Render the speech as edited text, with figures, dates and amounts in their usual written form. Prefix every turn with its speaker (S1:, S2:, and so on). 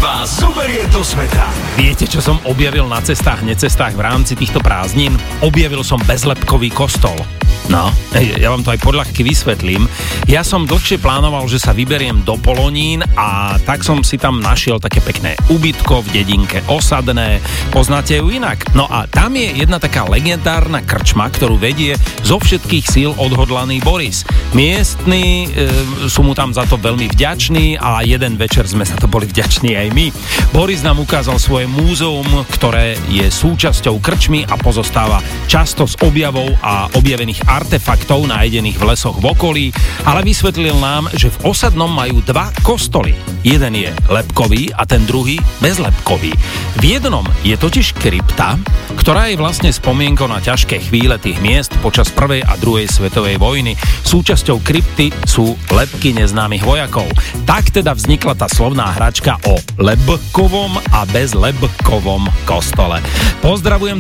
S1: vás zoberie do sveta.
S2: Viete, čo som objavil na cestách, necestách v rámci týchto prázdnin? Objavil som bezlepkový kostol. No, ja vám to aj podľahky vysvetlím. Ja som dlhšie plánoval, že sa vyberiem do Polonín a tak som si tam našiel také pekné ubytko v dedinke Osadné. Poznáte ju inak? No a tam je jedna taká legendárna krčma, ktorú vedie zo všetkých síl odhodlaný Boris. Miestni sú mu tam za to veľmi vďační a jeden večer sme za to boli vďační aj my. Boris nám ukázal svoje múzeum, ktoré je súčasťou krčmy a pozostáva často z objavov a objavených artefaktov nájdených v lesoch v okolí, ale vysvetlil nám, že v Osadnom majú dva kostoly. Jeden je lebkový a ten druhý bezlepkový. V jednom je totiž krypta, ktorá je vlastne spomienkou na ťažké chvíle tých miest počas prvej a druhej svetovej vojny. Súčasťou krypty sú lebky neznámych vojakov. Tak teda vznikla tá slovná hračka o lebkovom a bezlebkovom kostole. Pozdravujem